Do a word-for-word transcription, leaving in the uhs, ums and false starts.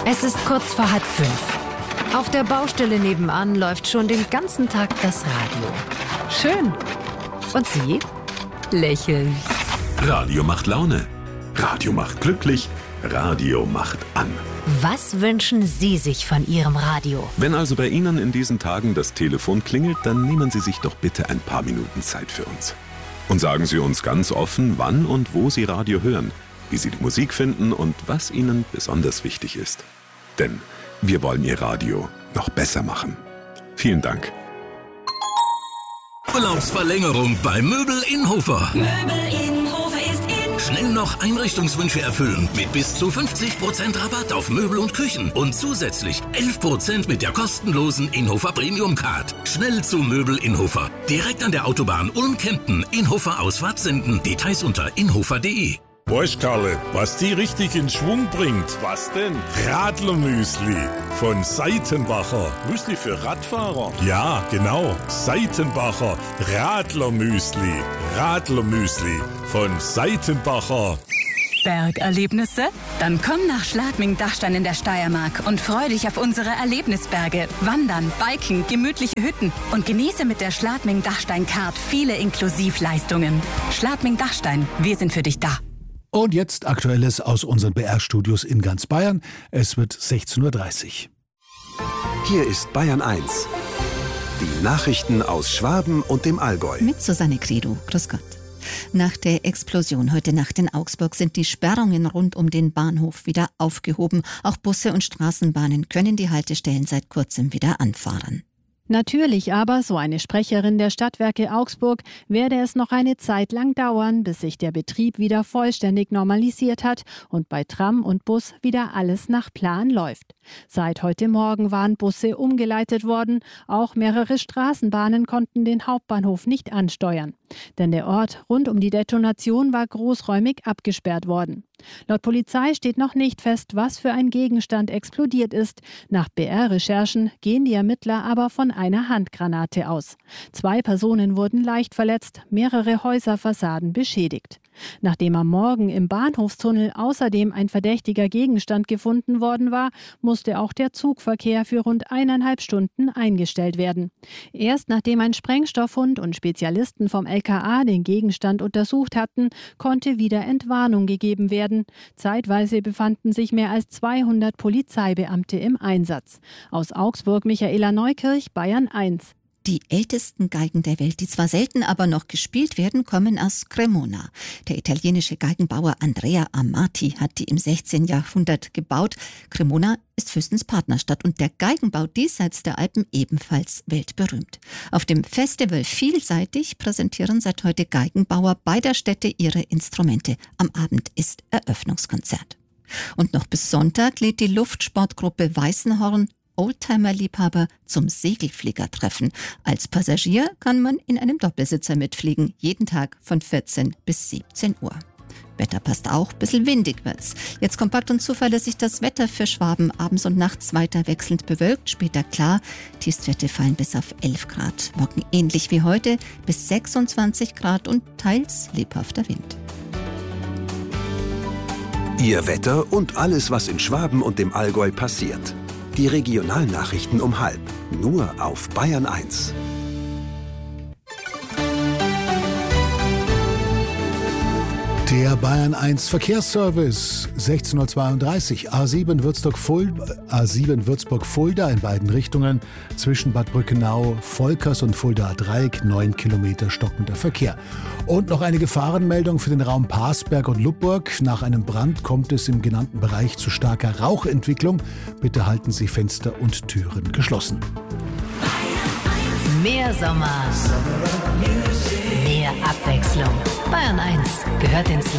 Es ist kurz vor halb fünf. Auf der Baustelle nebenan läuft schon den ganzen Tag das Radio. Schön. Und Sie? Lächeln. Radio macht Laune. Radio macht glücklich. Radio macht an. Was wünschen Sie sich von Ihrem Radio? Wenn also bei Ihnen in diesen Tagen das Telefon klingelt, dann nehmen Sie sich doch bitte ein paar Minuten Zeit für uns. Und sagen Sie uns ganz offen, wann und wo Sie Radio hören, wie Sie die Musik finden und was Ihnen besonders wichtig ist. Denn wir wollen Ihr Radio noch besser machen. Vielen Dank. Urlaubsverlängerung bei Möbel Inhofer. Möbel Inhofer ist in. Schnell noch Einrichtungswünsche erfüllen mit bis zu fünfzig Prozent Rabatt auf Möbel und Küchen und zusätzlich elf Prozent mit der kostenlosen Inhofer Premium Card. Schnell zu Möbel Inhofer. Direkt an der Autobahn Ulm-Kempten, Inhofer Ausfahrt Senden. Details unter inhofer punkt de. Weißt Karle, was die richtig in Schwung bringt? Was denn? Radlermüsli von Seitenbacher. Müsli für Radfahrer? Ja, genau. Seitenbacher Radlermüsli. Radlermüsli von Seitenbacher. Bergerlebnisse? Dann komm nach Schladming-Dachstein in der Steiermark und freu dich auf unsere Erlebnisberge. Wandern, Biken, gemütliche Hütten und genieße mit der Schladming-Dachstein-Card viele Inklusivleistungen. Schladming-Dachstein, wir sind für dich da. Und jetzt Aktuelles aus unseren B R-Studios in ganz Bayern. Es wird sechzehn Uhr dreißig. Hier ist Bayern eins. Die Nachrichten aus Schwaben und dem Allgäu. Mit Susanne Credo. Grüß Gott. Nach der Explosion heute Nacht in Augsburg sind die Sperrungen rund um den Bahnhof wieder aufgehoben. Auch Busse und Straßenbahnen können die Haltestellen seit kurzem wieder anfahren. Natürlich aber, so eine Sprecherin der Stadtwerke Augsburg, werde es noch eine Zeit lang dauern, bis sich der Betrieb wieder vollständig normalisiert hat und bei Tram und Bus wieder alles nach Plan läuft. Seit heute Morgen waren Busse umgeleitet worden, auch mehrere Straßenbahnen konnten den Hauptbahnhof nicht ansteuern. Denn der Ort rund um die Detonation war großräumig abgesperrt worden. Laut Polizei steht noch nicht fest, was für ein Gegenstand explodiert ist. Nach B R-Recherchen gehen die Ermittler aber von einer Handgranate aus. Zwei Personen wurden leicht verletzt, mehrere Häuserfassaden beschädigt. Nachdem am Morgen im Bahnhofstunnel außerdem ein verdächtiger Gegenstand gefunden worden war, musste auch der Zugverkehr für rund eineinhalb Stunden eingestellt werden. Erst nachdem ein Sprengstoffhund und Spezialisten vom L K A den Gegenstand untersucht hatten, konnte wieder Entwarnung gegeben werden. Zeitweise befanden sich mehr als zweihundert Polizeibeamte im Einsatz. Aus Augsburg Michaela Neukirch, Bayern eins. Die ältesten Geigen der Welt, die zwar selten, aber noch gespielt werden, kommen aus Cremona. Der italienische Geigenbauer Andrea Amati hat die im sechzehnten Jahrhundert gebaut. Cremona ist Fürstens Partnerstadt und der Geigenbau diesseits der Alpen ebenfalls weltberühmt. Auf dem Festival Vielseitig präsentieren seit heute Geigenbauer beider Städte ihre Instrumente. Am Abend ist Eröffnungskonzert. Und noch bis Sonntag lädt die Luftsportgruppe Weißenhorn Oldtimer-Liebhaber zum Segelfliegertreffen. Als Passagier kann man in einem Doppelsitzer mitfliegen, jeden Tag von vierzehn bis siebzehn Uhr. Wetter passt auch, bisschen windig wird's. Jetzt kompakt und zuverlässig das Wetter für Schwaben, abends und nachts weiter wechselnd bewölkt, später klar. Tiefstwerte fallen bis auf elf Grad. Morgen ähnlich wie heute, bis sechsundzwanzig Grad und teils lebhafter Wind. Ihr Wetter und alles, was in Schwaben und dem Allgäu passiert. Die Regionalnachrichten um halb. Nur auf Bayern eins. Der Bayern eins Verkehrsservice, sechzehn Uhr zweiunddreißig, A sieben Würzburg-Fulda, A sieben Würzburg-Fulda in beiden Richtungen, zwischen Bad Brückenau, Volkers und Fuldaer Dreieck, neun Kilometer stockender Verkehr. Und noch eine Gefahrenmeldung für den Raum Parsberg und Lubburg. Nach einem Brand kommt es im genannten Bereich zu starker Rauchentwicklung. Bitte halten Sie Fenster und Türen geschlossen. Mehr Sommer, mehr Abwechslung. Bayern eins gehört ins